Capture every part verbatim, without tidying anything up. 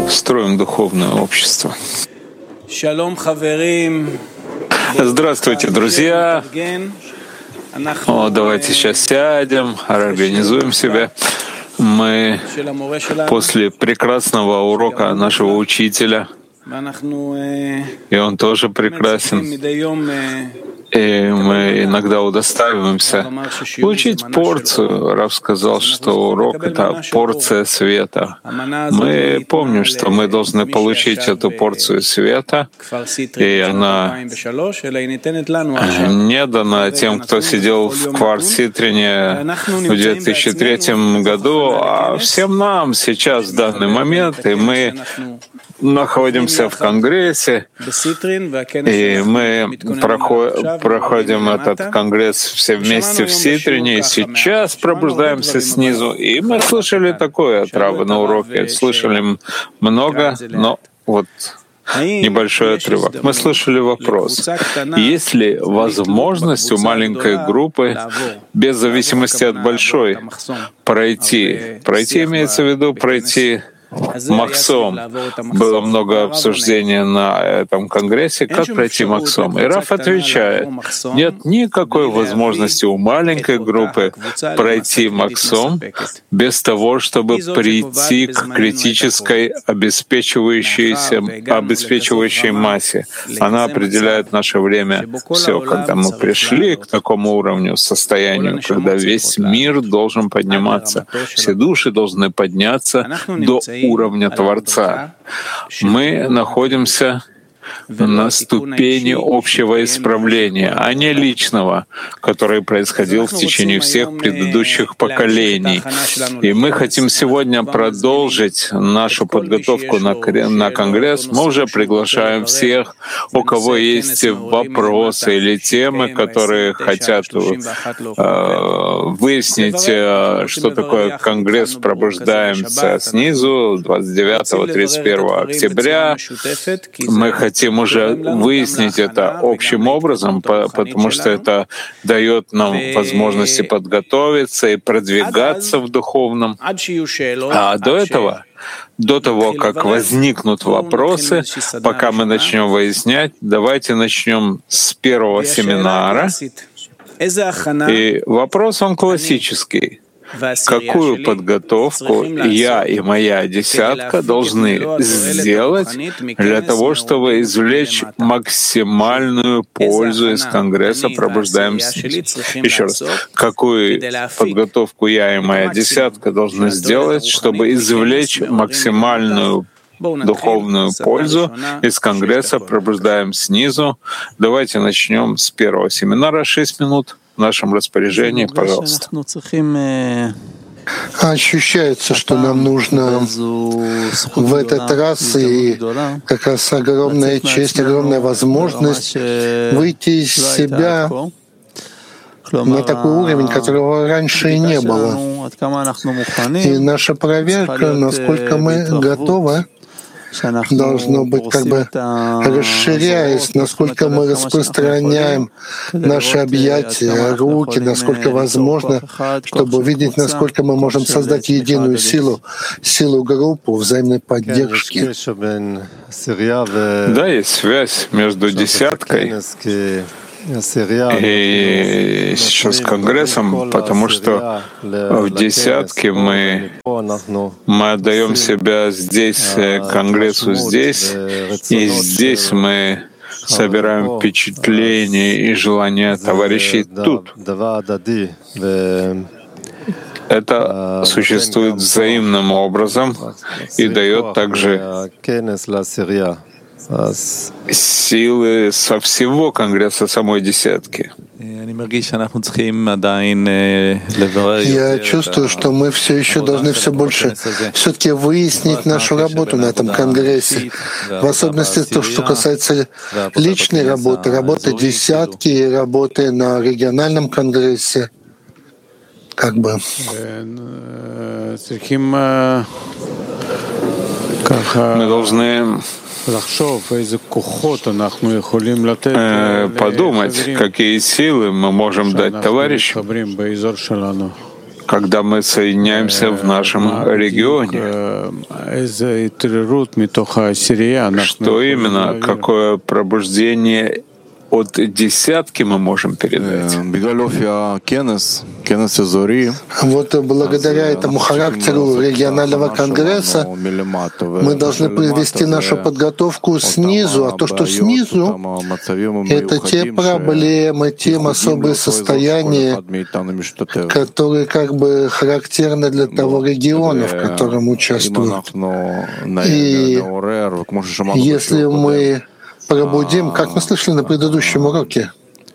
Строим духовное общество. Здравствуйте, друзья. О, давайте сейчас сядем, организуем себя. Мы после прекрасного урока нашего учителя, и он тоже прекрасен. И мы иногда удостаиваемся получить порцию. Рав сказал, что урок — это порция света. Мы помним, что мы должны получить эту порцию света, и она не дана тем, кто сидел в Кварт-Ситрине в две тысячи третьем году, а всем нам сейчас, в данный момент, и мы находимся в Конгрессе, и мы проходим проходим этот конгресс все вместе в Ситрине, и сейчас пробуждаемся снизу. И мы слышали такое от Рава на уроке, слышали много, но вот небольшой отрывок. Мы слышали вопрос: есть ли возможность у маленькой группы, без зависимости от большой, пройти? Пройти имеется в виду пройти Махсом. Было много обсуждений на этом конгрессе, как пройти Махсом. И Рав отвечает: нет никакой возможности у маленькой группы пройти Махсом без того, чтобы прийти к критической обеспечивающейся, обеспечивающей массе. Она определяет наше время. Все, когда мы пришли к такому уровню, состоянию, когда весь мир должен подниматься, все души должны подняться до уровня Творца. Мы находимся на ступени общего исправления, а не личного, который происходил в течение всех предыдущих поколений. И мы хотим сегодня продолжить нашу подготовку на, на Конгресс. Мы уже приглашаем всех, у кого есть вопросы или темы, которые хотят э, выяснить, э, что такое Конгресс «Пробуждаемся снизу» двадцать девятого — тридцать первого октября. Мы хотим Хотим уже выяснить это общим образом, потому что это дает нам возможности подготовиться и продвигаться в духовном. А до этого, до того, как возникнут вопросы, пока мы начнем выяснять, давайте начнем с первого семинара. И вопрос он классический. Какую подготовку я и моя десятка должны сделать для того, чтобы извлечь максимальную пользу из Конгресса «Пробуждаемся»? Еще раз, какую подготовку я и моя десятка должны сделать, чтобы извлечь максимальную духовную пользу из Конгресса «Пробуждаем снизу»? Давайте начнем с первого семинара. Шесть минут в нашем распоряжении, пожалуйста. Ощущается, что нам нужно в этот раз, и как раз огромная честь, огромная возможность выйти из себя на такой уровень, которого раньше и не было. И наша проверка, насколько мы готовы, должно быть как бы расширяясь, насколько мы распространяем наши объятия, руки, насколько возможно, чтобы увидеть, насколько мы можем создать единую силу, силу группу взаимной поддержки. Да, есть связь между десяткой и сейчас Конгрессом, потому что в десятке мы, мы отдаем себя здесь, Конгрессу здесь, и здесь мы собираем впечатления и желания товарищей тут. Это существует взаимным образом и дает также силы со всего Конгресса самой десятки. Я чувствую, что мы все еще должны все больше все-таки выяснить нашу работу на этом Конгрессе. В особенности то, что касается личной работы, работы десятки и работы на региональном Конгрессе. Как бы. Мы должны подумать, какие силы мы можем дать товарищам, когда мы соединяемся в нашем регионе. Что именно, какое пробуждение от десятки мы можем передать? Вот благодаря этому характеру регионального конгресса мы должны привести нашу подготовку снизу, а то, что снизу, это те проблемы, те особые состояния, которые как бы характерны для того региона, в котором участвуют. И если мы пробудим, как мы слышали на предыдущем уроке,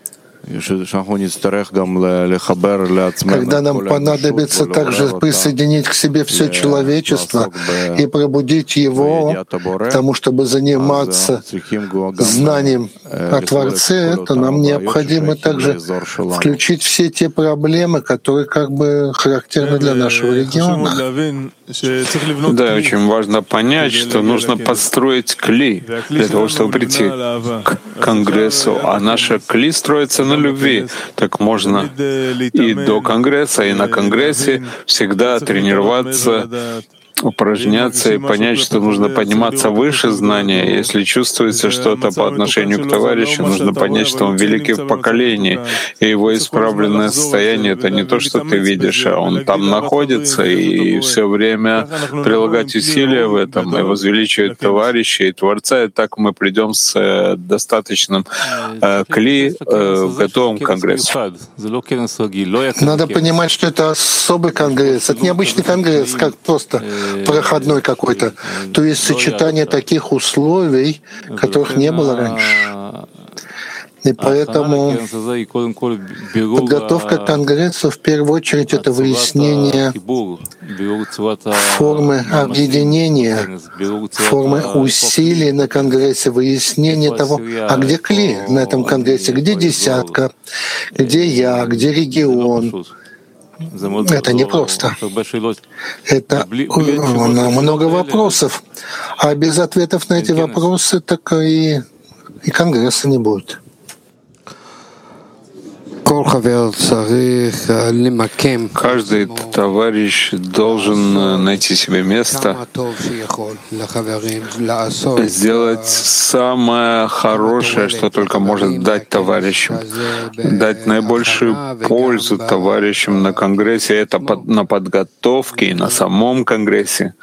когда нам понадобится также присоединить к себе все человечество и пробудить его к тому, чтобы заниматься знанием о Творце, то нам необходимо также включить все те проблемы, которые как бы характерны для нашего региона. Да, очень важно понять, что нужно построить кли для того, чтобы прийти к Конгрессу, а наша кли строится на любви. Так можно и до Конгресса, и на Конгрессе всегда тренироваться, упражняться и понять, что нужно подниматься выше знания. Если чувствуется что-то по отношению к товарищу, нужно понять, что он великий в поколении, и его исправленное состояние — это не то, что ты видишь, а он там находится, и все время прилагать усилия в этом, и возвеличивать товарища и Творца, и так мы придем с достаточным э, кли, э, готовым к Конгрессу. Надо понимать, что это особый конгресс, это необычный конгресс, как просто проходной какой-то. То есть сочетание таких условий, которых не было раньше. И поэтому подготовка к Конгрессу в первую очередь это выяснение формы объединения, формы усилий на Конгрессе, выяснение того, а где кли на этом Конгрессе, где десятка, где я, где регион. Это непросто. Это много вопросов. А без ответов на эти вопросы так и, и Конгресса не будет. Каждый товарищ должен найти себе место, сделать самое хорошее, что только может дать товарищам, дать наибольшую пользу товарищам на Конгрессе, это на подготовке и на самом Конгрессе.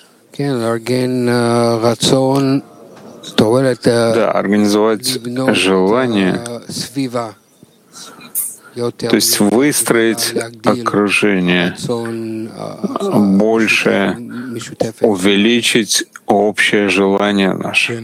Да, организовать желание, то есть выстроить окружение больше, увеличить общее желание наше.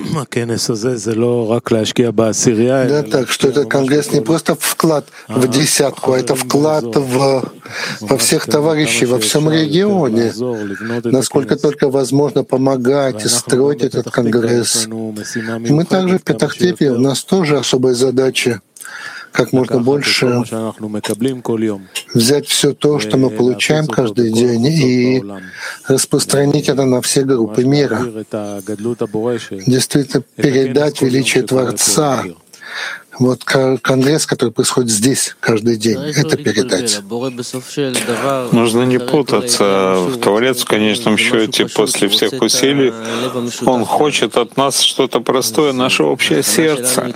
Да, так что этот конгресс не просто вклад в десятку, а это вклад в, во всех товарищей, во всем регионе. Насколько только возможно помогать и строить этот конгресс. И мы также в Петах-Тикве, у нас тоже особая задача как можно больше взять все то, что мы получаем каждый день, и распространить это на все группы мира. Действительно, передать величие Творца. Вот конгресс, который происходит здесь каждый день, это передать. Нужно не путаться. Творец в конечном счете после всех усилий, он хочет от нас что-то простое, наше общее сердце.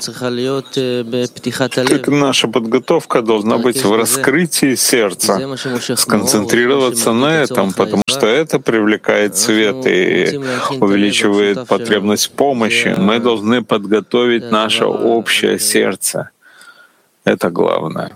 Так наша подготовка должна быть в раскрытии сердца, сконцентрироваться на этом, потому что это привлекает свет и увеличивает потребность в помощи. Мы должны подготовить наше общее сердце. Это главное.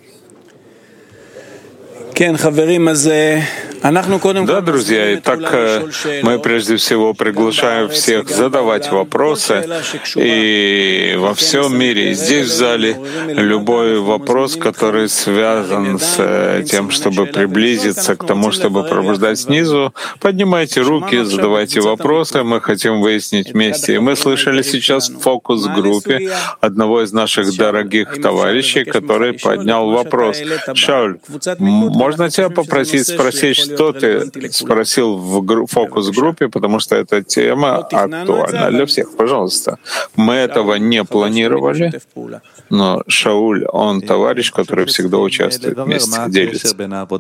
Да, друзья, итак, мы прежде всего приглашаем всех задавать вопросы, и во всем мире, и здесь в зале, любой вопрос, который связан с тем, чтобы приблизиться к тому, чтобы пробуждать снизу, поднимайте руки, задавайте вопросы, мы хотим выяснить вместе. И мы слышали сейчас в фокус-группе одного из наших дорогих товарищей, который поднял вопрос. Шауль, можно тебя попросить спросить что ты спросил в фокус-группе, потому что эта тема актуальна для всех. Пожалуйста. Мы этого не планировали, но Шауль, он товарищ, который всегда участвует вместе, делится.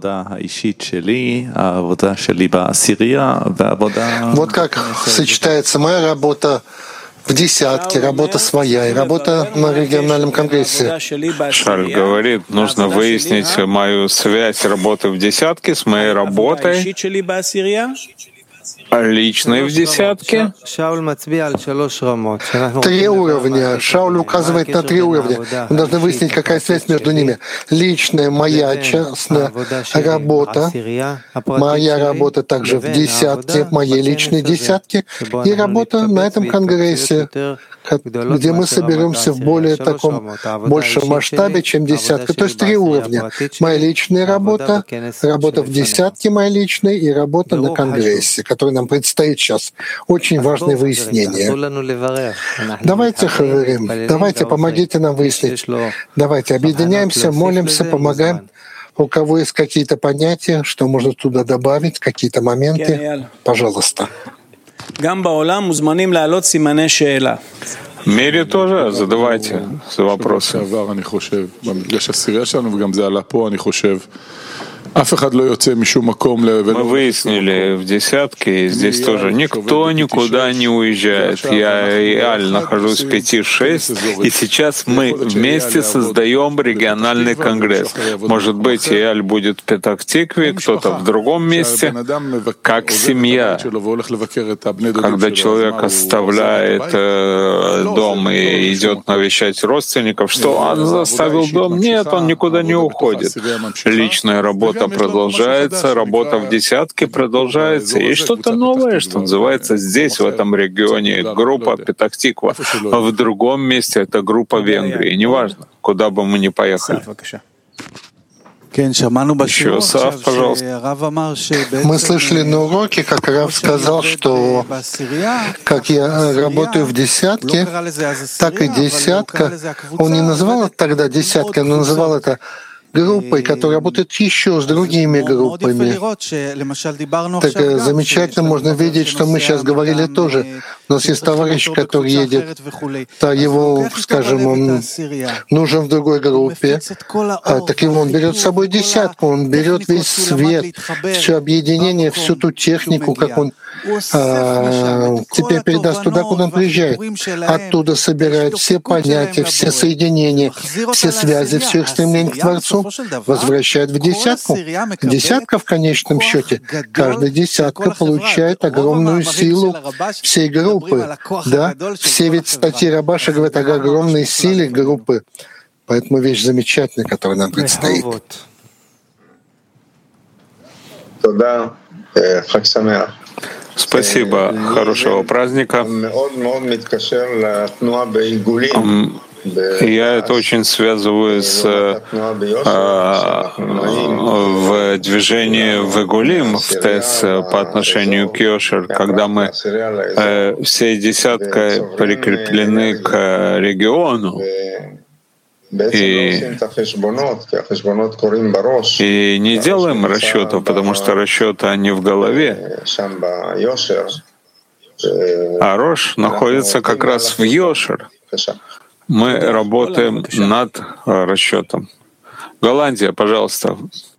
Вот как сочетается моя работа в десятке, работа своя и работа на региональном конгрессе. Шарль говорит, нужно выяснить мою связь работы в десятке с моей работой личной в десятке. Три уровня. Шауль указывает на три уровня. Мы должны выяснить, какая связь между ними. Личная, моя частная работа, моя работа также в десятке, моей личной десятке, и работа на этом конгрессе, где мы соберемся в более таком большем масштабе, чем десятка. То есть три уровня. Моя личная работа, работа в десятке моя личная и работа на конгрессе, который нам предстоит сейчас. Очень важное выяснение. Давайте, Хаверим, давайте, помогите нам выяснить. Давайте объединяемся, молимся, помогаем. У кого есть какие-то понятия, что можно туда добавить, какие-то моменты, пожалуйста. В мире тоже задавайте вопросы. Мы выяснили в десятке, и здесь тоже никто никуда не уезжает. Я и Аль нахожусь в пяти-шесть, и сейчас мы вместе создаем региональный конгресс. Может быть, и Аль будет в Петах-Тикве, кто-то в другом месте, как семья. Когда человек оставляет э, дом и идет навещать родственников, что он оставил дом? Нет, он никуда не уходит. Личная работа продолжается, работа в десятке продолжается. Есть что-то новое, что называется здесь, в этом регионе, группа Петах-Тиква. А в другом месте это группа Венгрии. Неважно, куда бы мы ни поехали. Еще Сав, пожалуйста. Мы слышали на уроке, как Рав сказал, что как я работаю в десятке, так и десятка. Он не называл это тогда десяткой, но называл это группой, которая работает еще с другими группами. Так замечательно можно видеть, что мы сейчас говорили тоже. У нас есть товарищ, который едет, то его, скажем, он нужен в другой группе, а, так его он берет с собой десятку, он берет весь свет, все объединение, всю ту технику, как он а, теперь передаст туда, куда он приезжает. Оттуда собирает все понятия, все соединения, все связи, все их стремление к Творцу, возвращает в десятку. Десятка в конечном счете, каждая десятка получает огромную силу всей группы. Да? Все ведь статьи Рабаша говорят о огромной силе группы. Поэтому вещь замечательная, которая нам предстоит. Спасибо. Хорошего праздника. Я это очень связываю с а, в движении в Игулим, в ТЭС по отношению к Йошер, когда мы э, всей десяткой прикреплены к региону. И, и не делаем расчетов, потому что расчеты они в голове. А Рош находится как раз в Йошер. Мы работаем над расчетом. Голландия, пожалуйста.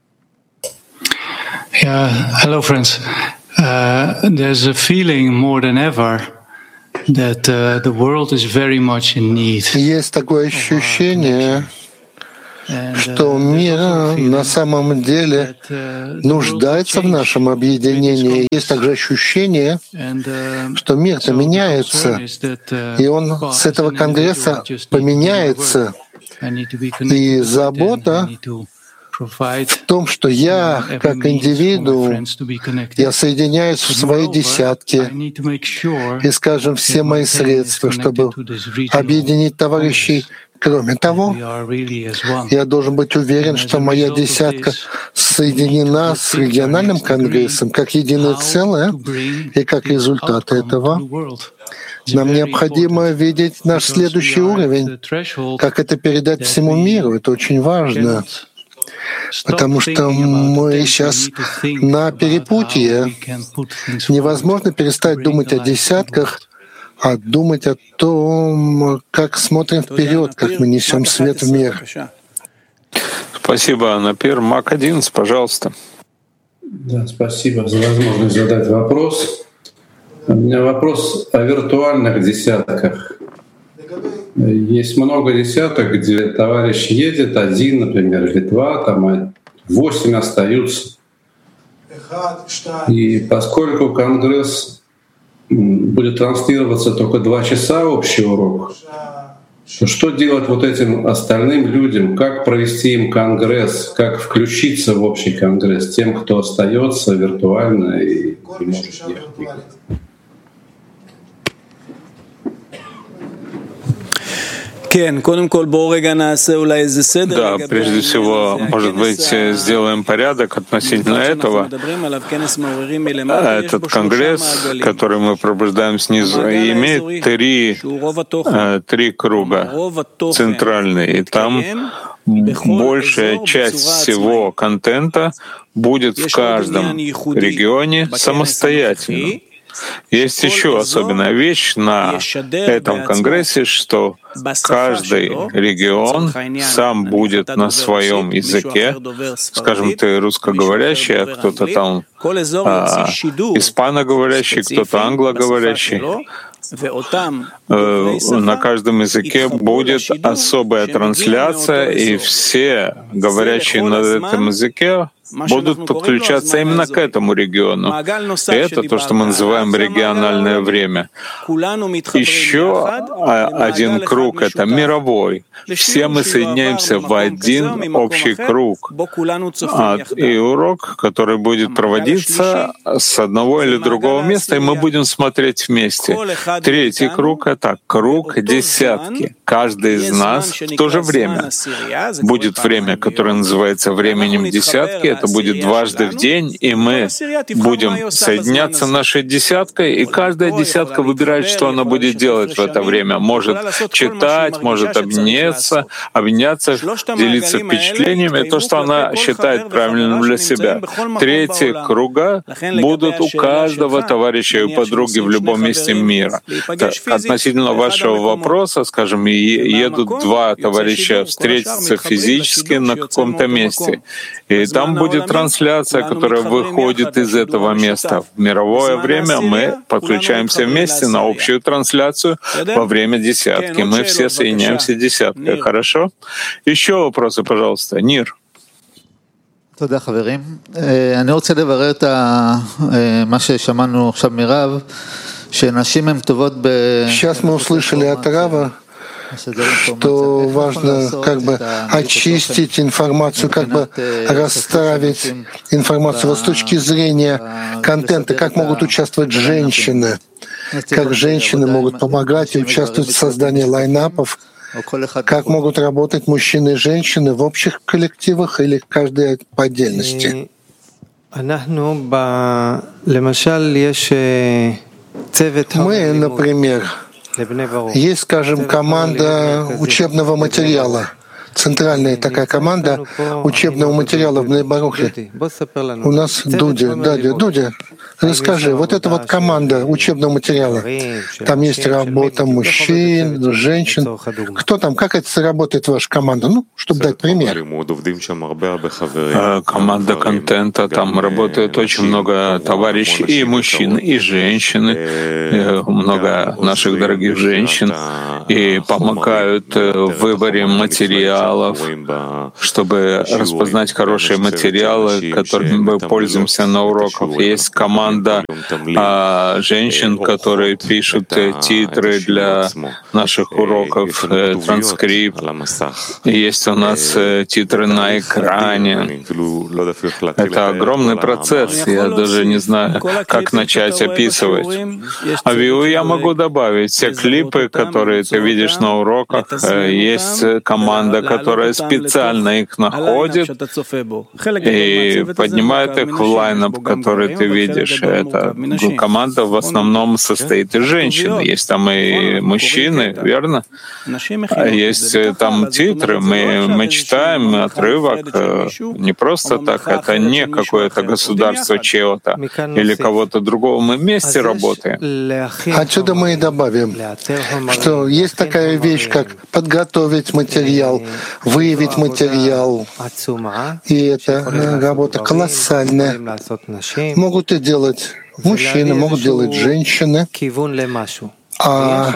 Yeah, hello, friends. Uh, there's a feeling more than ever that uh, the world is very much in need. Есть такое ощущение, что мир на самом деле нуждается в нашем объединении. Есть также ощущение, что мир-то меняется, и он с этого конгресса поменяется. И забота в том, что я, как индивидуум, я соединяюсь в своей десятке и, скажем, все мои средства, чтобы объединить товарищей. Кроме того, я должен быть уверен, что моя десятка соединена с региональным конгрессом как единое целое, и как результат этого нам необходимо видеть наш следующий уровень, как это передать всему миру. Это очень важно. потому что мы сейчас на перепутье. Невозможно перестать думать о десятках, а думать о том, как смотрим вперед, как мы несем свет в мир. Спасибо, Напир. Мак одиннадцать, пожалуйста. Да, спасибо за возможность задать вопрос. У меня вопрос о виртуальных десятках. Есть много десяток, где товарищ едет один, например, или два, там восемь остаются. И поскольку Конгресс будет транслироваться только два часа общий урок, то что делать вот этим остальным людям? Как провести им Конгресс? Как включиться в общий Конгресс тем, кто остается виртуально и не может ехать? Да, прежде всего, может быть, сделаем порядок относительно этого. Этот конгресс, который мы пробуждаем снизу, имеет три, три круга центральные, и там большая часть всего контента будет в каждом регионе самостоятельно. Есть еще особенная вещь на этом конгрессе, что каждый регион сам будет на своем языке. Скажем, ты русскоговорящий, а кто-то там а, испаноговорящий, кто-то англоговорящий. На каждом языке будет особая трансляция, и все говорящие на этом языке будут подключаться именно к этому региону. И это то, что мы называем региональное время. Еще один круг — это мировой. Все мы соединяемся в один общий круг. И урок, который будет проводиться с одного или другого места, и мы будем смотреть вместе. Третий круг — это круг десятки. Каждый из нас в то же время. Будет время, которое называется временем десятки. Это будет дважды в день, и мы будем соединяться нашей десяткой, и каждая десятка выбирает, что она будет делать в это время. Может читать, может обняться, обняться, делиться впечатлениями, то, что она считает правильным для себя. Третьи круга будут у каждого товарища и подруги в любом месте мира. Относительно вашего вопроса, скажем, едут два товарища встретиться физически на каком-то месте, и там будет трансляция, которая выходит из этого места. В мировое время мы подключаемся вместе на общую трансляцию во время десятки. Мы все соединяемся десяткой. Хорошо? Еще вопросы, пожалуйста. Нир. תודה חברים. אני רוצה לברר את מה ששמענו עכשיו מרב, שנשים הן טובות ב... Сейчас мы услышали от Рава, что важно как бы очистить информацию, как бы расставить информацию вот с точки зрения контента, как могут участвовать женщины, как женщины могут помогать и участвовать в создании лайнапов, как могут работать мужчины и женщины в общих коллективах или каждый по отдельности. Мы, например, есть, скажем, команда учебного материала, центральная такая команда учебного материала в Бней-Барухе. У нас Дудя, Дадя, Дудя, расскажи, вот эта вот команда учебного материала, там есть работа мужчин, женщин. Кто там, как это работает ваша команда? Ну, чтобы дать пример. Команда контента, там работает очень много товарищей, и мужчин, и женщины, много наших дорогих женщин, и помогают в выборе материалов, чтобы распознать хорошие материалы, которыми мы пользуемся на уроках. Есть команда а, женщин, которые пишут титры для наших уроков, э, транскрипт. Есть у нас э, титры на экране. Это огромный процесс. Я даже не знаю, как начать описывать. А я могу добавить все клипы, которые ты видишь на уроках. Есть команда, которая специально их находит и поднимает их в лайнап, который ты видишь. Это команда в основном состоит из женщин. Есть там и мужчины, верно? Есть там титры, мы, мы читаем отрывок не просто так, это не какое-то государство чьего-то или кого-то другого, мы вместе работаем. Отсюда мы и добавим, что есть такая вещь, как подготовить материал, выявить материал, и это работа колоссальная. Могут и делать мужчины, могут делать женщины. А,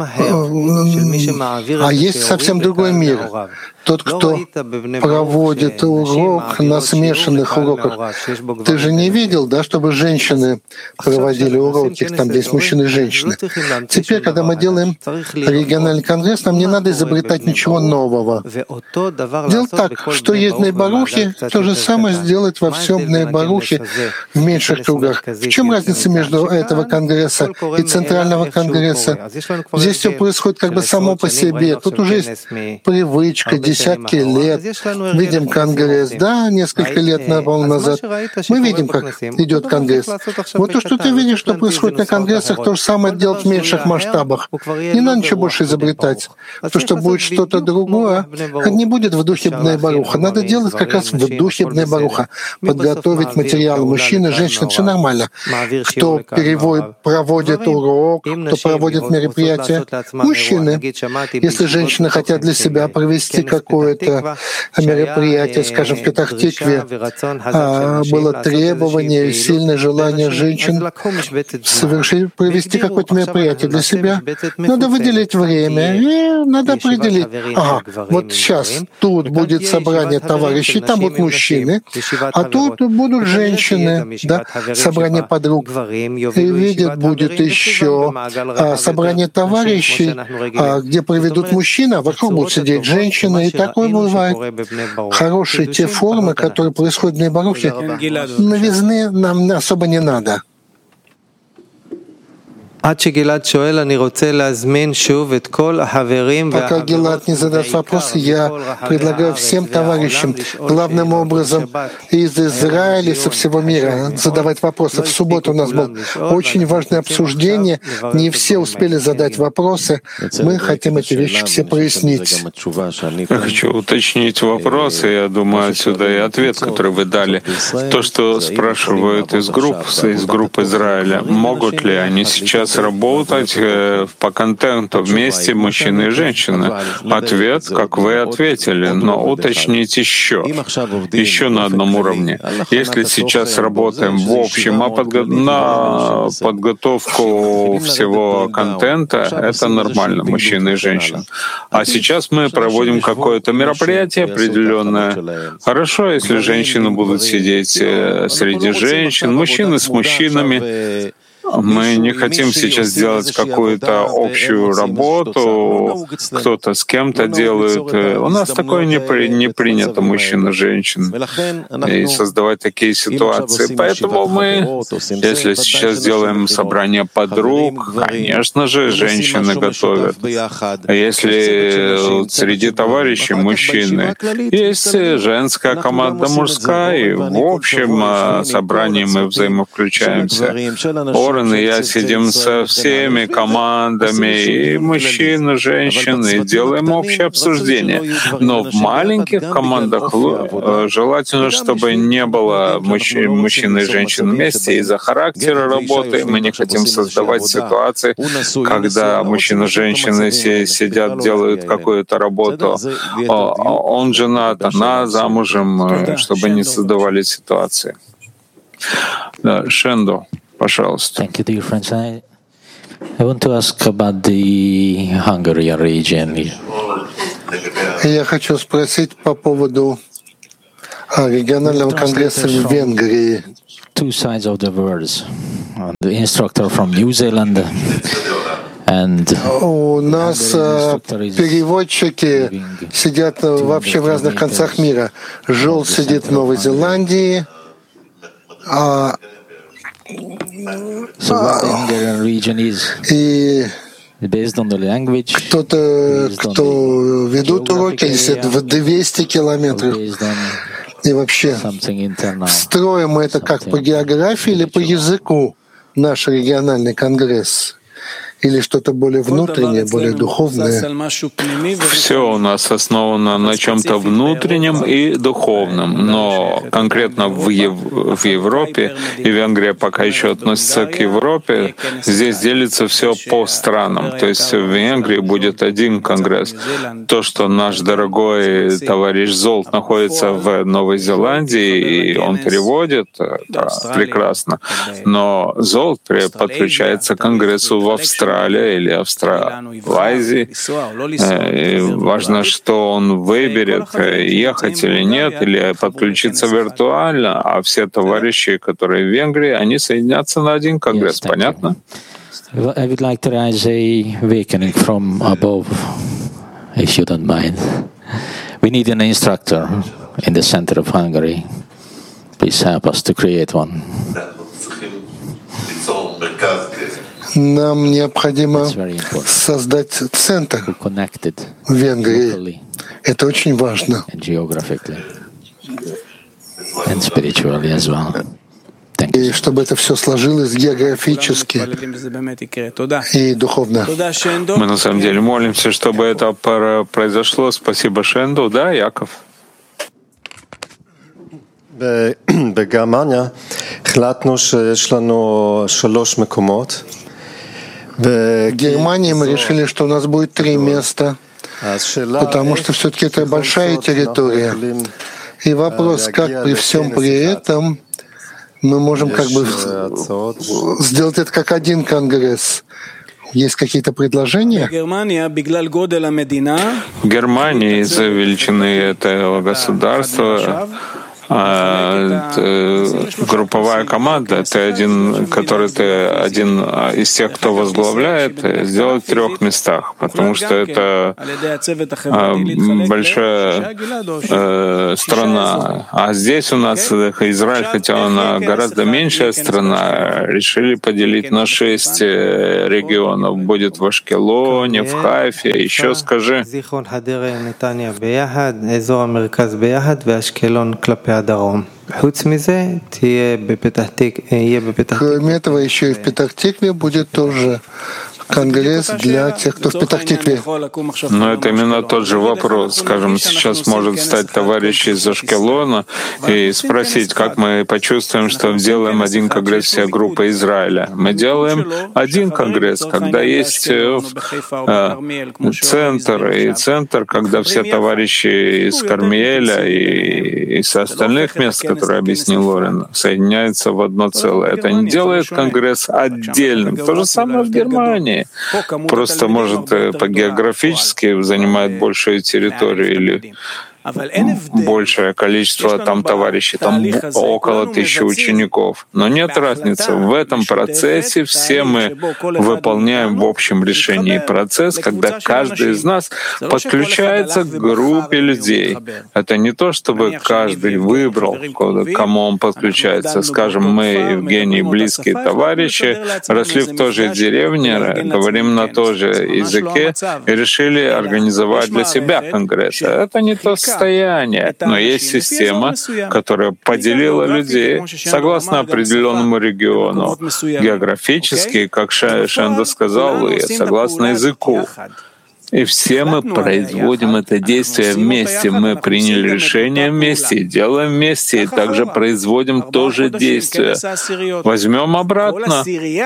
а есть совсем другой мир. Тот, кто проводит урок на смешанных уроках. Ты же не видел, да, чтобы женщины проводили уроки, там, где есть мужчины и женщины. Теперь, когда мы делаем региональный конгресс, нам не надо изобретать ничего нового. Делать так, что есть в Бней Барухе, то же самое сделать во всем Бней Барухе в меньших кругах. В чем разница между этого конгресса и центрального конгресса? Здесь все происходит как бы само по себе. Тут уже есть привычка, десятки лет. Видим конгресс, да, несколько лет назад. Мы видим, как идет конгресс. Вот то, что ты видишь, что происходит на конгрессах, то же самое делать в меньших масштабах. Не надо ничего больше изобретать. То, что будет что-то другое, это не будет в духе Бней Баруха. Надо делать как раз в духе Бней Баруха. Подготовить материалы. Мужчины, женщины, все нормально. Кто переводит, проводит урок, кто проводит мероприятия. Мужчины. Если женщины хотят для себя провести какое-то мероприятие, скажем, в Петах-Тикве, было требование, сильное желание женщин совершить, провести какое-то мероприятие для себя, надо выделить время и надо определить. Ага, вот сейчас тут будет собрание товарищей, там будут мужчины, а тут будут женщины, да, собрание подруг. И видят, будет еще собрание товарищей, где проведут мужчины, а вокруг будут сидеть женщины, и такое бывает. Хорошие те формы, которые происходят в Бней Барухе, новизны нам особо не надо. Пока Гилад не задаст вопрос, я предлагаю всем товарищам, главным образом из Израиля и со всего мира, задавать вопросы. В субботу у нас было очень важное обсуждение, не все успели задать вопросы, мы хотим эти вещи все прояснить. Я хочу уточнить вопросы, я думаю, отсюда и ответ, который вы дали. То, что спрашивают из групп, из групп Израиля, могут ли они сейчас работать по контенту вместе мужчины и женщины? Ответ, как вы ответили, но уточнить еще, еще на одном уровне. Если сейчас работаем в общем а подго... на подготовку всего контента, это нормально, мужчины и женщины. А сейчас мы проводим какое-то мероприятие определенное. Хорошо, если женщины будут сидеть среди женщин, мужчины с мужчинами. Мы не хотим сейчас делать какую-то общую работу, кто-то с кем-то делает. У нас такое не, при, не принято, мужчина, женщин, и создавать такие ситуации. Поэтому мы, если сейчас делаем собрание подруг, конечно же, женщины готовят. А если среди товарищей мужчины, есть женская команда, мужская, и в общем собрании мы взаимовключаемся. Орен и я сидим со всеми командами, и мужчин, и женщин, и делаем общее обсуждение. Но в маленьких командах желательно, чтобы не было мужчин, мужчин и женщин вместе. Из-за характера работы мы не хотим создавать ситуации, когда мужчины и женщины сидят, делают какую-то работу. Он женат, она замужем, чтобы не создавали ситуации. Да, Шендо. Пожалуйста. Thank you, dear friends. I, I want to ask about the Hungarian region. Я хочу спросить по поводу регионального конгресса в Венгрии. Two sides of the words. The instructor from New Zealand and у нас переводчики сидят вообще в разных концах мира. Жол сидит в Новой Зеландии, а So what the Hungarian region is? И Кто-то, кто ведут уроки, сидят в двести километров. И вообще, строим мы это как по географии или по языку, наш региональный конгресс? Или что-то более внутреннее, более духовное? Все у нас основано на чем-то внутреннем и духовном, но конкретно в, Ев... в Европе, и Венгрия пока еще относится к Европе, здесь делится все по странам. То есть в Венгрии будет один конгресс. То, что наш дорогой товарищ Золт находится в Новой Зеландии, и он переводит, да, прекрасно. Но Золт подключается к конгрессу в Австралии, или Австралазии. И важно, что он выберет, ехать или нет, или подключиться виртуально, а все товарищи, которые в Венгрии, они соединятся на один конгресс. Yes, понятно? I would like to raise a awakening from above, if you don't mind. We need an instructor in the center of Hungary. Please help us to create one. Нам необходимо создать центр в Венгрии. Это очень важно. И чтобы это все сложилось географически и духовно. Мы на самом деле молимся, чтобы это произошло. Спасибо Шенду. Да, Яков? בגרמניה החלטנו שיש לנו שלוש מקומות. В Германии мы решили, что у нас будет три места, потому что все-таки это большая территория. И вопрос, как при всем при этом мы можем как бы сделать это как один конгресс. Есть какие-то предложения? В Германии из-за величины этого государства групповая команда, ты один, который ты один из тех, кто возглавляет, сделать в трех местах, потому что это большая страна. А здесь у нас Израиль, хотя она гораздо меньшая страна, решили поделить на шесть регионов. Будет в Ашкелоне, в Хайфе, еще скажи. Кроме этого, еще и в Петах-Тикве будет тоже конгресс для тех, кто в Петах-Тикве. Но это именно тот же вопрос. Скажем, сейчас может встать товарищ из Ашкелона и спросить, как мы почувствуем, что делаем один конгресс всей группы Израиля. Мы делаем один конгресс, когда есть э, центр, и центр, когда все товарищи из Кармиэля и из остальных мест, которые объяснил Лорен, соединяются в одно целое. Это не делает конгресс отдельным. То же самое в Германии. Просто, может, по географически занимает большую территорию или большее количество там товарищей, там около тысячи учеников. Но нет разницы. В этом процессе все мы выполняем в общем решении процесс, когда каждый из нас подключается к группе людей. Это не то, чтобы каждый выбрал, к кому он подключается. Скажем, мы, Евгений, близкие товарищи, росли в той же деревне, говорим на том же языке и решили организовать для себя конгресс. Это не то состояние, но есть система, которая поделила людей согласно определенному региону, географически, как Шенда сказал, и согласно языку. И все мы производим это действие вместе. Мы приняли решение вместе, делаем вместе, и также производим то же действие. Возьмем обратно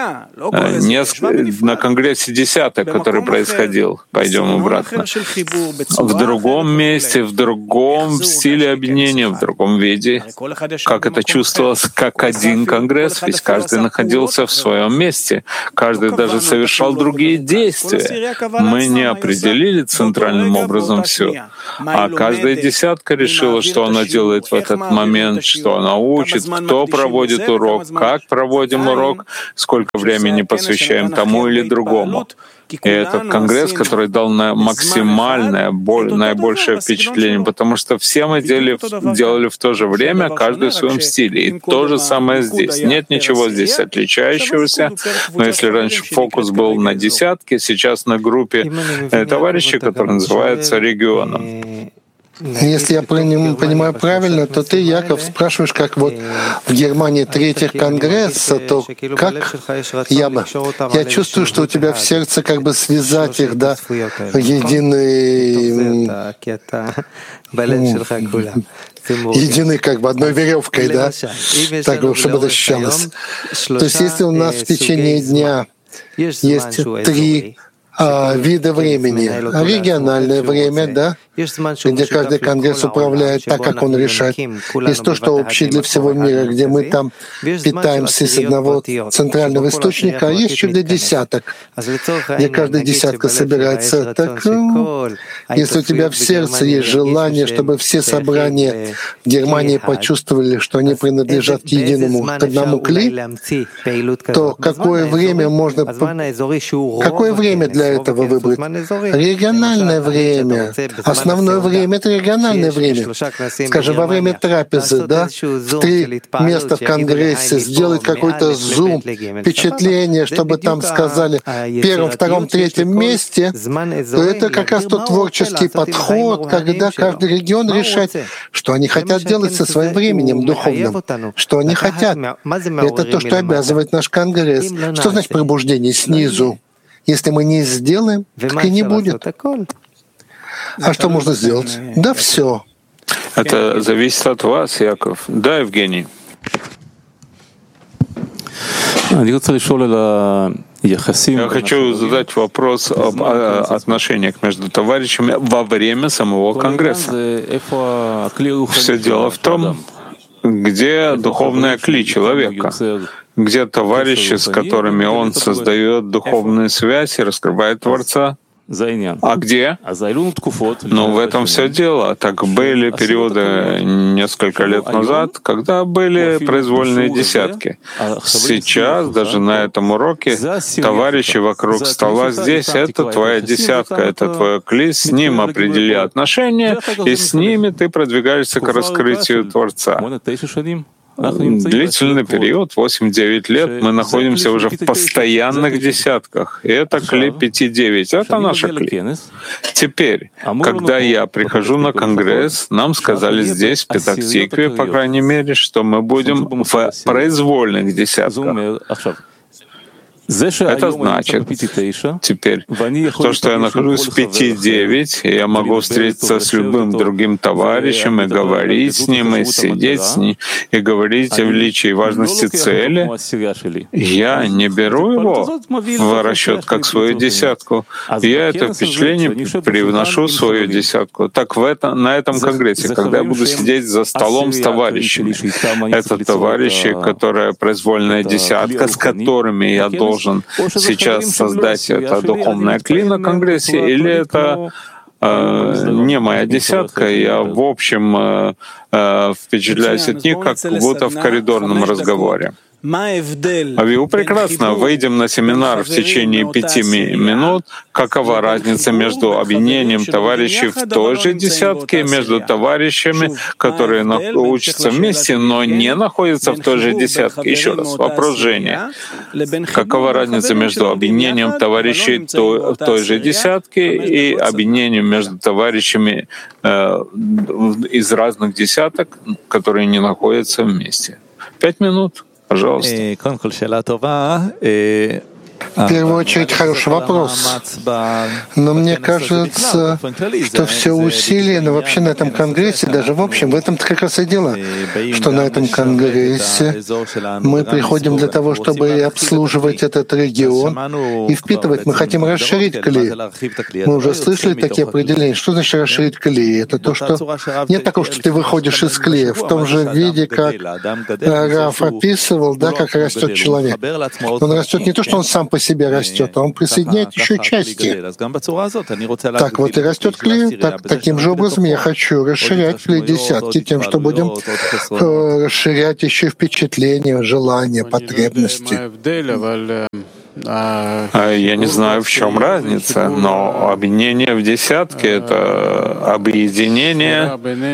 на конгрессе десяток, который происходил. Пойдем обратно. В другом месте, в другом стиле объединения, в другом виде. Как это чувствовалось, как один конгресс, ведь каждый находился в своем месте. Каждый даже совершал другие действия. Мы не определили определили центральным образом все. А каждая десятка решила, что она делает в этот момент, что она учит, кто проводит урок, как проводим урок, сколько времени посвящаем тому или другому. И этот конгресс, который дал на максимальное, боль, наибольшее впечатление, потому что все мы делали, делали в то же время, каждый в своем стиле. И то же самое здесь. Нет ничего здесь отличающегося. Но если раньше фокус был на десятке, сейчас на группе товарищей, который называется регионом. Если я понимаю правильно, то ты, Яков, спрашиваешь, как вот в Германии третьих конгресса, то как я бы... Я чувствую, что у тебя в сердце как бы связать их, да, в единый... единой как бы одной веревкой, да, так, чтобы это ощущалось. То есть если у нас в течение дня есть три А, вида времени. Региональное время, да, где каждый конгресс управляет так, как он решает. Есть то, что общее для всего мира, где мы там питаемся из одного центрального источника, а есть чудо десяток, где каждая десятка собирается. Так, ну, если у тебя в сердце есть желание, чтобы все собрания в Германии почувствовали, что они принадлежат к единому, к одному кли, то какое время можно... Какое время для этого выбрать? Региональное время. Основное время — это региональное время. Скажем, во время трапезы, да, в три места в Конгрессе сделать какой-то зум, впечатление, чтобы там сказали в первом, втором, третьем месте, то это как раз тот творческий подход, когда каждый регион решает, что они хотят делать со своим временем духовным, что они хотят. Это то, что обязывает наш Конгресс. Что значит пробуждение снизу? Если мы не сделаем, так и не будет. А что можно сделать? Да все. Это зависит от вас, Яков. Да, Евгений. Я хочу задать вопрос об отношениях между товарищами во время самого Конгресса. Все дело в том, где духовная кли человека, где товарищи, с которыми он создает духовную связь и раскрывает Творца. А где? Ну, в этом все дело. Так были периоды несколько лет назад, когда были произвольные десятки. Сейчас, даже на этом уроке, товарищи вокруг стола здесь — это твоя десятка, это твой кли, с ним определи отношения, и с ними ты продвигаешься к раскрытию Творца. Длительный период, восемь-девять лет, мы находимся уже в постоянных десятках. И это кли пять-девять, это наша кли. Теперь, когда я прихожу на Конгресс, нам сказали здесь, в Петах-Тикве, по крайней мере, что мы будем в произвольных десятках. Это значит, теперь, то, что я нахожусь в пяти-девять, и я могу встретиться с любым другим товарищем и говорить с ним, и сидеть с ним, и говорить о величии и важности цели, я не беру его в расчет как свою десятку. Я это впечатление привношу в свою десятку. Так в это, на этом конгрессе, когда я буду сидеть за столом с товарищами, это товарищи, которые произвольная десятка, с которыми я должен сейчас создать это духовное кли на Конгрессе, или это э, не моя десятка, я в общем э, э, впечатляюсь от них, как будто в коридорном разговоре. Авиу, прекрасно. Выйдем на семинар в течение пяти минут. Какова разница между объединением товарищей в той же десятке, между товарищами, которые учатся вместе, но не находятся в той же десятке? Еще раз, вопрос Женя. Какова разница между объединением товарищей той, той же десятки и объединением между товарищами э, из разных десяток, которые не находятся вместе? Пять минут. Пожалуйста. В первую очередь, хороший вопрос. Но мне кажется, что все усилия, но вообще на этом конгрессе, даже в общем, в этом-то как раз и дело, что на этом конгрессе мы приходим для того, чтобы обслуживать этот регион и впитывать. Мы хотим расширить кли. Мы уже слышали такие определения. Что значит расширить кли? Это то, что нет такого, что ты выходишь из кли в том же виде, как Раф описывал, да, как растет человек. Он растет не то, что он сам по себе растет, а он присоединяет еще части. Так вот и растет кли. Так, таким же образом я хочу расширять кли десятки тем, что будем э, расширять еще впечатления, желания, потребности. Я не знаю, в чем разница, но объединение в десятке — это объединение,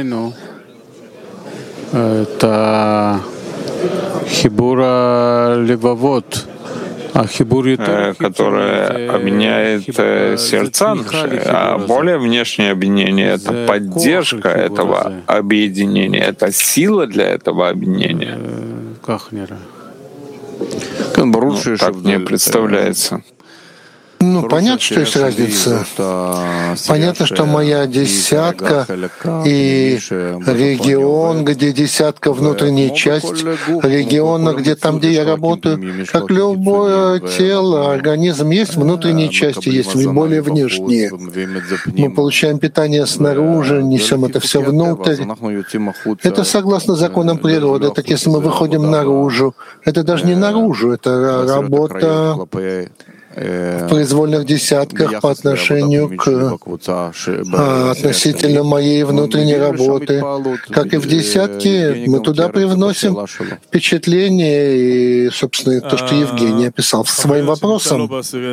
которое объединяет сердца наши, а более внешнее объединение — это поддержка этого объединения, это сила для этого объединения. Ну, так мне представляется. Ну, понятно, что есть разница. Понятно, что моя десятка и регион, где десятка внутренняя часть региона, где там, где я работаю, как любое тело, организм, есть внутренние части, есть более внешние. Мы получаем питание снаружи, несем это все внутрь. Это согласно законам природы. Так если мы выходим наружу, это даже не наружу, это работа в произвольных десятках по отношению к а, относительно моей внутренней работы. Как и в десятке, мы туда привносим впечатление и, собственно, то, что Евгений описал своим вопросом.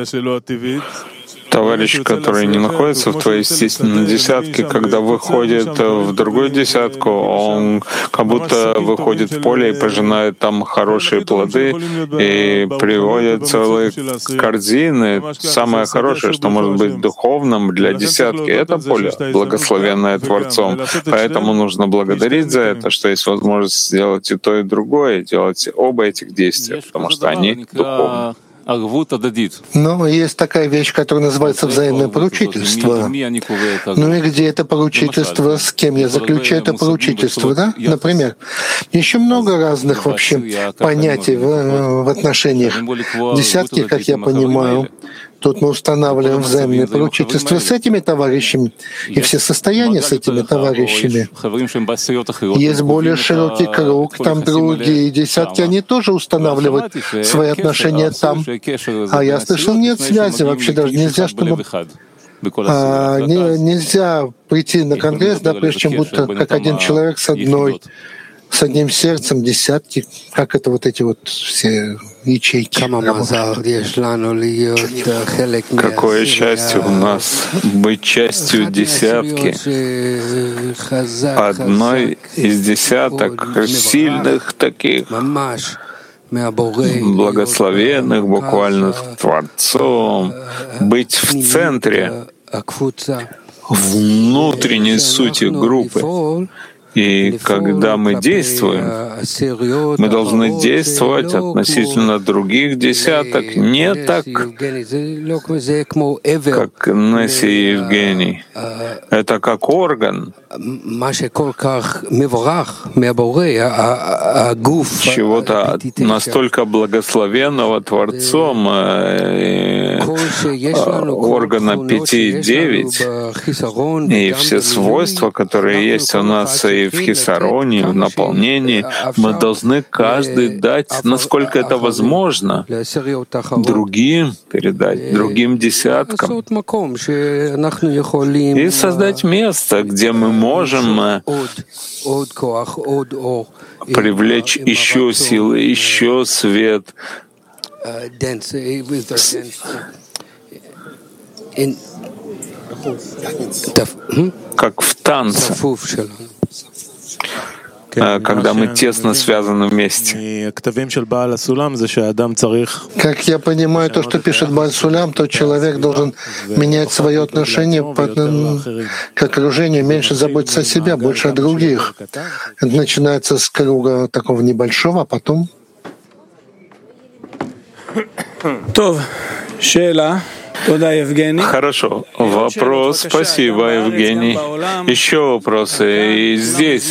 Товарищ, который не находится в твоей естественной десятке, когда выходит в другую десятку, он как будто выходит в поле и пожинает там хорошие плоды и приводит целые корзины. Самое хорошее, что может быть духовным для десятки, это поле, благословенное Творцом. Поэтому нужно благодарить за это, что есть возможность сделать и то, и другое, делать оба этих действия, потому что они духовны. Но есть такая вещь, которая называется взаимное поручительство. Ну и где это поручительство, с кем я заключаю это поручительство, да? Например, еще много разных вообще понятий в, в отношениях. Десятки, как я понимаю. Тут мы устанавливаем взаимное поручительство с этими товарищами и все состояния с этими товарищами. Есть более широкий круг, там другие десятки, они тоже устанавливают свои отношения там. А я слышал, нет связи, вообще даже нельзя, чтобы... А, не, нельзя прийти на конгресс, да, прежде чем будто как один человек с одной, с одним сердцем, десятки, как это вот эти вот все ячейки. Какое счастье у нас быть частью десятки, одной из десяток сильных таких, благословенных, буквально Творцом, быть в центре внутренней сути группы. И когда мы действуем, мы должны действовать относительно других десяток не так, как Несси и Евгений. Это как орган чего-то настолько благословенного Творцом, органа пяти и девять, и все свойства, которые есть у нас и в хисароне, и в наполнении, мы должны каждый дать, насколько это возможно, другим передать, другим десяткам, и создать место, где мы можем привлечь еще силы, еще свет, как в танце, когда мы тесно связаны вместе. Как я понимаю, то, что пишет Бааль Сулям, то человек должен менять свое отношение к окружению, меньше заботиться о себе, больше о других. Это начинается с круга такого небольшого, а потом... Хорошо. Вопрос. Спасибо, Евгений. Еще вопросы. И здесь,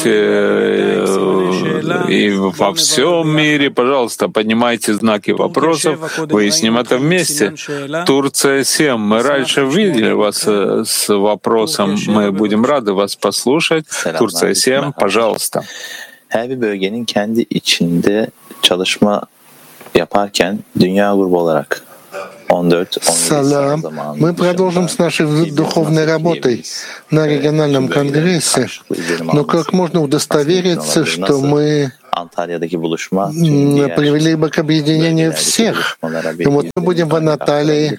и во всем мире, пожалуйста, поднимайте знаки вопросов. Выясним это вместе. Турция семь. Мы раньше видели вас с вопросом. Мы будем рады вас послушать. Турция семь, пожалуйста. Her bir bölgenin kendi içinde çalışma yaparken dünya grubu olarak Салам. Мы продолжим с нашей духовной работой на региональном конгрессе. Но как можно удостовериться, что мы привели бы к объединению всех. И вот мы будем в Анаталии,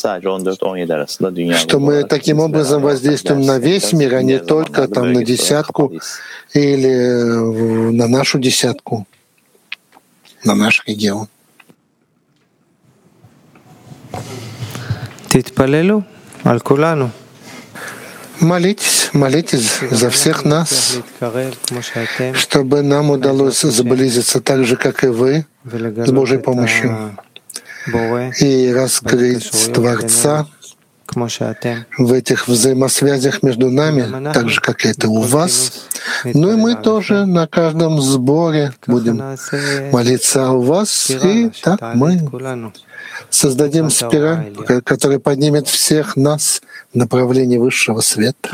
что мы таким образом воздействуем на весь мир, а не только там на десятку или на нашу десятку, на наш регион. Молитесь, молитесь за всех нас, чтобы нам удалось сблизиться так же, как и вы, с Божьей помощью, и раскрыть Творца в этих взаимосвязях между нами, так же, как это у вас. Ну и мы тоже на каждом сборе будем молиться у вас, и так мы создадим спираль, которая поднимет всех нас в направлении высшего света.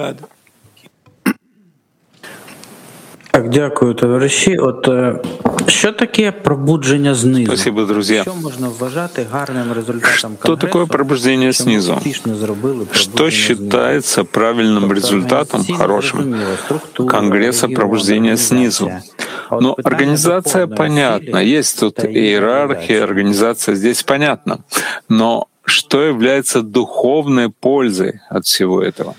Так, дякую, товариші. От що таке пробудження знизу? Спасибо, друзья. Що можна вважати гарним результатом Что такое пробуждение снизу? Что считается правильным результатом, хорошим Конгресса пробуждения снизу? Но организация понятна, есть тут иерархия, организация здесь понятна. Но что является духовной пользой от всего этого?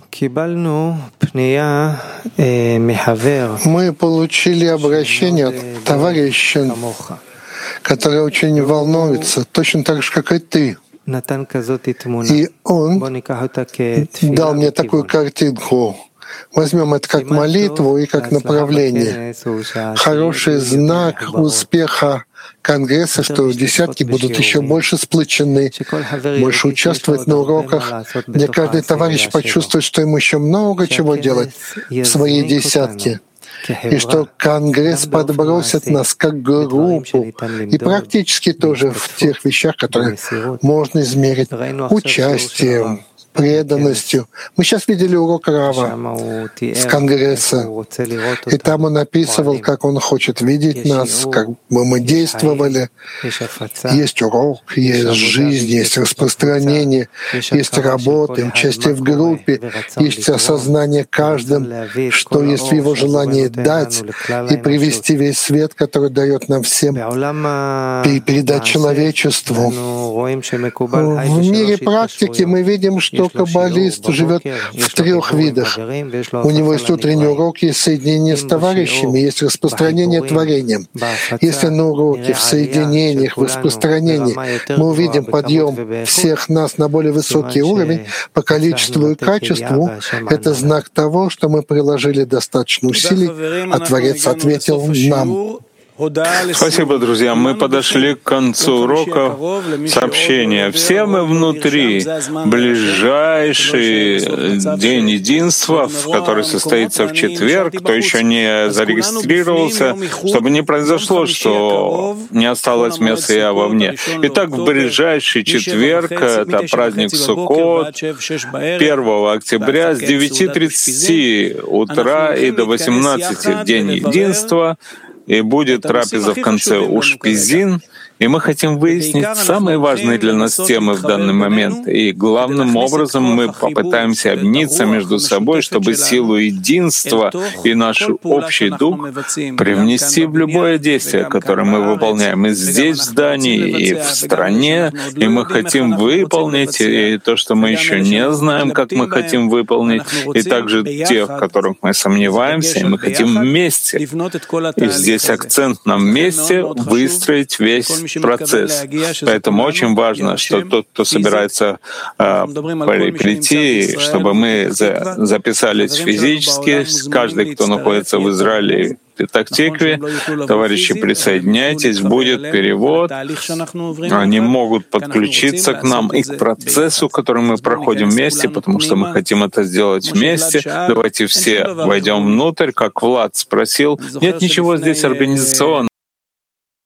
Мы получили обращение от товарища, который очень волнуется, точно так же, как и ты. И он дал мне такую картинку. Возьмем это как молитву и как направление. Хороший знак успеха Конгресса, что десятки будут еще больше сплочены, больше участвовать на уроках, где каждый товарищ почувствует, что ему еще много чего делать в своей десятке, и что Конгресс подбросит нас как группу, и практически тоже в тех вещах, которые можно измерить участием, преданностью. Мы сейчас видели урок Рава с Конгресса, и там он описывал, как он хочет видеть нас, как бы мы действовали. Есть урок, есть жизнь, есть распространение, есть работа, участие в группе, есть осознание каждым, что есть в его желании дать и привести весь свет, который дает нам всем, и передать человечеству. В мире практики мы видим, что каббалист живет в трех видах. У него есть утренний урок, есть соединение с товарищами, есть распространение творением. Если на уроке, в соединениях, в распространении мы увидим подъем всех нас на более высокий уровень по количеству и качеству, это знак того, что мы приложили достаточно усилий, а Творец ответил нам. Спасибо, друзья. Мы подошли к концу урока. Сообщения. Все мы внутри. Ближайший день единства, который состоится в четверг, кто еще не зарегистрировался, чтобы не произошло, что не осталось места я вовне. Итак, в ближайший четверг, это праздник Суккот, первого октября с девяти тридцати утра и до восемнадцати день единства, и будет трапеза в конце Ушпизин, и мы хотим выяснить самые важные для нас темы в данный момент. И главным образом мы попытаемся объединиться между собой, чтобы силу единства и наш общий дух привнести в любое действие, которое мы выполняем и здесь, в здании, и в стране. И мы хотим выполнить и то, что мы еще не знаем, как мы хотим выполнить, и также тех, в которых мы сомневаемся, и мы хотим вместе. И здесь акцент на вместе выстроить весь процесс. Поэтому очень важно, что тот, кто собирается э, прийти, чтобы мы за, записались физически, каждый, кто находится в Израиле, в Петах-Тикве, товарищи, присоединяйтесь, будет перевод, они могут подключиться к нам и к процессу, который мы проходим вместе, потому что мы хотим это сделать вместе. Давайте все войдем внутрь, как Влад спросил. Нет ничего здесь организационного.